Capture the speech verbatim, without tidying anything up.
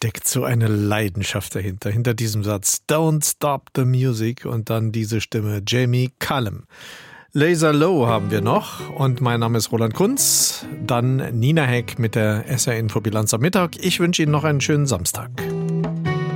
steckt so eine Leidenschaft dahinter, hinter diesem Satz Don't Stop the Music und dann diese Stimme Jamie Cullum. Laser Low haben wir noch und mein Name ist Roland Kunz. Dann Nina Heck mit der S R-Infobilanz am Mittag. Ich wünsche Ihnen noch einen schönen Samstag.